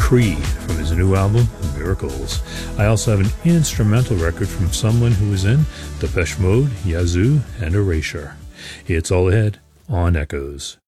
Cree from his new album, Miracles. I also have an instrumental record from someone who was in Depeche Mode, Yazoo, and Erasure. It's all ahead on Echoes.